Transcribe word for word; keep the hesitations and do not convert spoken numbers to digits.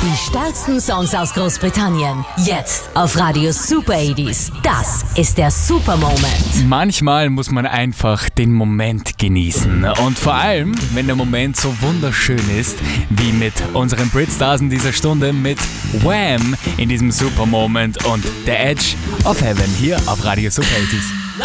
Die stärksten Songs aus Großbritannien. Jetzt auf Radio Super achtziger. Das ist der Super Moment. Manchmal muss man einfach den Moment genießen. Und vor allem, wenn der Moment so wunderschön ist, wie mit unseren Britstars in dieser Stunde, mit Wham in diesem Super Moment und The Edge of Heaven hier auf Radio Super achtziger.